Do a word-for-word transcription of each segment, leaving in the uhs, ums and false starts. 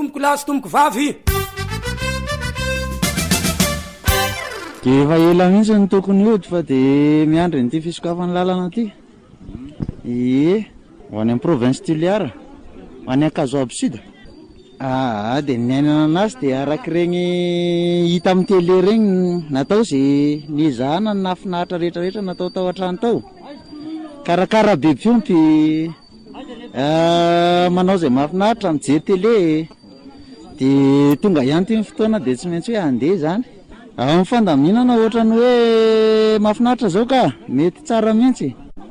tomboko lahy sy tomboko vavy. Dia efa ela mihitsy ny tokony hody fa dia miandry n'ity fisokafan'ny lalana ity. Ie, ho any amin'ny province Toliara, ho any Ankazoabo Sud. Ah, dia ny ainana anazy dia arak'ireny hita amin'ny télé regny natao izay nizahana ny nafinahitra rehetrarehetra natao tao an-trano tao. Karakara be fiompy, manao izay mahafinaritra mijery télé, dia tonga ihany ty ny fotoana dia tsy maintsy hoe handeha izany. Amin'ny fandaminana ohatrany hoe mahafinaritra zao ka mety tsara mihitsy.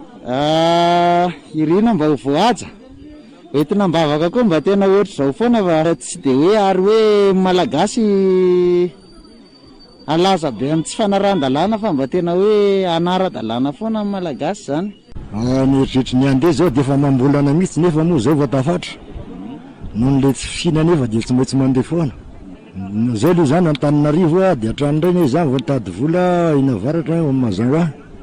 Irina mba ho voaja, entina mbavaka koa mba tena ohatr' izao foana fa tsy dia hoe ary hoe malagasy alaza be amin'ny tsy fanaran-dalàna fa mba tena hoe anara-dalàna foana amin'ny malagasy zany. Mieritreritra ny andeha zao dia efa mambolana mihitsy nefa moa zao vatafatra noho n'ilay tsy fihina nefa dia tsy maintsy mandeha foana. Zao aloha zany Antananarivo a dia hatrany reny zany vao tady vola ina varatra mazava.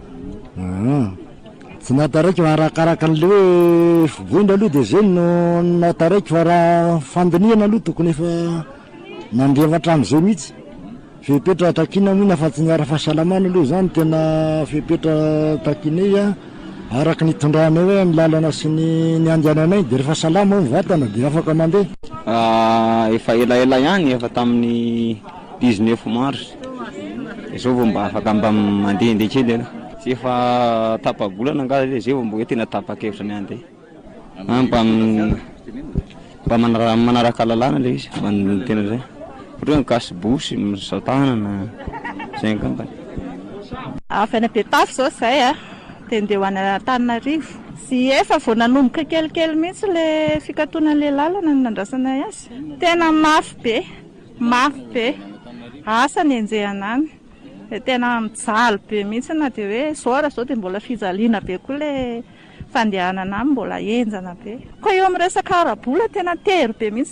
Tsy nataraiky fa arakaraka an'ilay hoe voina aloha dia zay no nataraiky fa raha fandiniana aloha tokony efa nandreva hatramin'izay mihitsy. Fepetra takina mihina fa tsy niara fahasalamana aloha zany tena fepetra takinay araka ny tondrana hoe ny lalana sy ny ny andehananay dia rehefa salama ny vatana dia afaka mandeha. Efa elaela ihany efa tamin'ny dix-neuf mars izao vao mba afaka mba mandehandeha kely ela. Tsy efa tapa-bolana angaha zay vao mba hoe tena tapa-kevitra ny andeha. Mba mba manaraka lalàna ilay izy mba ny tena zay. Ohatra hoe mikasy-bosy, misao tanana zay angamba. Afana Betafy zao zay a dia ndeha ho any Antananarivo. Sy efa vao nanomboka kelikely mihitsy le fikatoanan'ilay lalana ny nandrasana azy. Tena mafy be, mafy be. Asa ny enjehana any. Tena mijaly be mihitsy na dia hoe zao zao dia mbola fijaliana be koa le fandehanana any mbola enjana be. Koa eo amin'ny resaka ara-bola tena tery be mihitsy.